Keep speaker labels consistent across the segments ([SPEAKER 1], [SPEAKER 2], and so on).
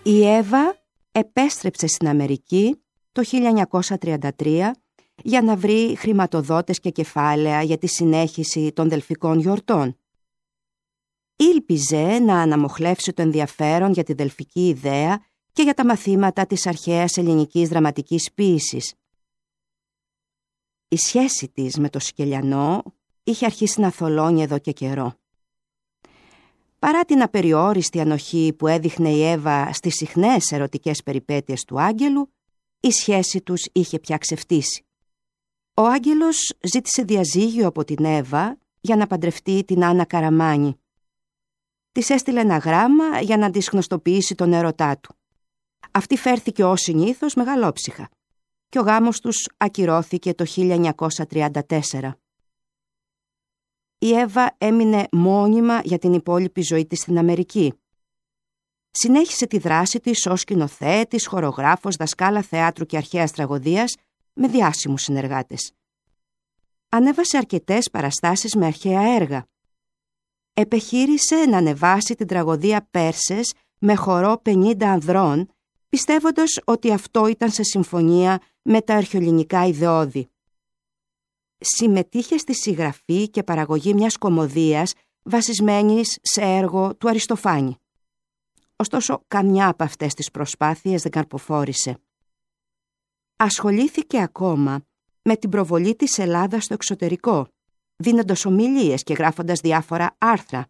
[SPEAKER 1] Η Εύα επέστρεψε στην Αμερική το 1933 για να βρει χρηματοδότες και κεφάλαια για τη συνέχιση των δελφικών γιορτών. Ήλπιζε να αναμοχλεύσει το ενδιαφέρον για τη δελφική ιδέα και για τα μαθήματα της αρχαίας ελληνικής δραματικής ποίησης. Η σχέση της με το Σικελιανό είχε αρχίσει να θολώνει εδώ και καιρό. Παρά την απεριόριστη ανοχή που έδειχνε η Εύα στις συχνές ερωτικές περιπέτειες του Άγγελου, η σχέση τους είχε πια ξεφτύσει. Ο Άγγελος ζήτησε διαζύγιο από την Εύα για να παντρευτεί την Άννα Καραμάνη. Της έστειλε ένα γράμμα για να της γνωστοποιήσει τον έρωτά του. Αυτή φέρθηκε ως συνήθως μεγαλόψυχα και ο γάμος τους ακυρώθηκε το 1934. Η Εύα έμεινε μόνιμα για την υπόλοιπη ζωή της στην Αμερική. Συνέχισε τη δράση της ως σκηνοθέτης, χορογράφος, δασκάλα θεάτρου και αρχαίας τραγωδίας με διάσημους συνεργάτες. Ανέβασε αρκετές παραστάσεις με αρχαία έργα. Επεχείρησε να ανεβάσει την τραγωδία Πέρσες με χορό 50 ανδρών, πιστεύοντας ότι αυτό ήταν σε συμφωνία με τα αρχαιοελληνικά ιδεώδη. Συμμετείχε στη συγγραφή και παραγωγή μιας κωμωδίας βασισμένης σε έργο του Αριστοφάνη. Ωστόσο, καμιά από αυτές τις προσπάθειες δεν καρποφόρησε. Ασχολήθηκε ακόμα με την προβολή της Ελλάδας στο εξωτερικό, δίνοντας ομιλίες και γράφοντας διάφορα άρθρα.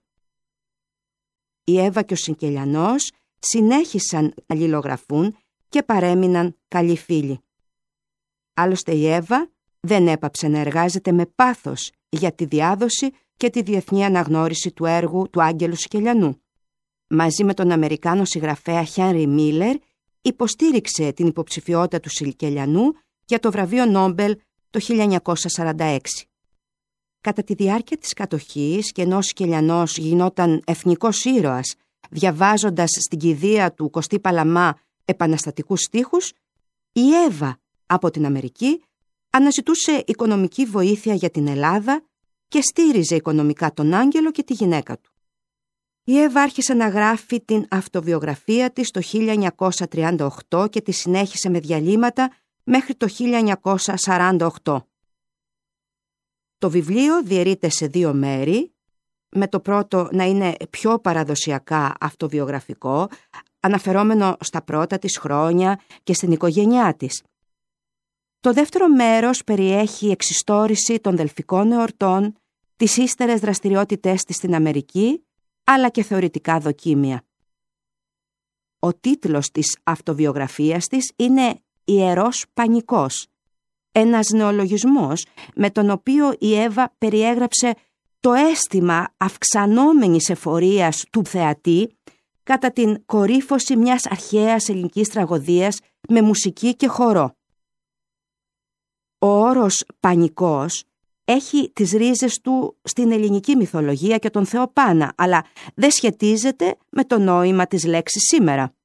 [SPEAKER 1] Η Εύα και ο Σικελιανός συνέχισαν να αλληλογραφούν και παρέμειναν καλοί φίλοι. Άλλωστε η Εύα δεν έπαψε να εργάζεται με πάθος για τη διάδοση και τη διεθνή αναγνώριση του έργου του Άγγελου Σικελιανού. Μαζί με τον Αμερικάνο συγγραφέα Χένρι Μίλερ υποστήριξε την υποψηφιότητα του Σικελιανού για το βραβείο Νόμπελ το 1946. Κατά τη διάρκεια της κατοχής και ενώ ο Σικελιανός γινόταν εθνικός ήρωας διαβάζοντας στην κηδεία του Κωστή Παλαμά επαναστατικούς στίχους, η Εύα από την Αμερική αναζητούσε οικονομική βοήθεια για την Ελλάδα και στήριζε οικονομικά τον Άγγελο και τη γυναίκα του. Η Εύα άρχισε να γράφει την αυτοβιογραφία της το 1938 και τη συνέχισε με διαλύματα μέχρι το 1948. Το βιβλίο διαιρείται σε 2 μέρη, με το πρώτο να είναι πιο παραδοσιακά αυτοβιογραφικό, αναφερόμενο στα πρώτα της χρόνια και στην οικογένειά της. Το δεύτερο μέρος περιέχει εξιστόρηση των δελφικών εορτών, τις ύστερες δραστηριότητές της στην Αμερική, αλλά και θεωρητικά δοκίμια. Ο τίτλος της αυτοβιογραφίας της είναι «Ιερός Πανικός», ένας νεολογισμός με τον οποίο η Εύα περιέγραψε το αίσθημα αυξανόμενης εφορίας του θεατή κατά την κορύφωση μιας αρχαίας ελληνικής τραγωδίας με μουσική και χορό. Ο όρος «πανικός» έχει τις ρίζες του στην ελληνική μυθολογία και τον θεό Πάνα, αλλά δεν σχετίζεται με το νόημα της λέξης σήμερα.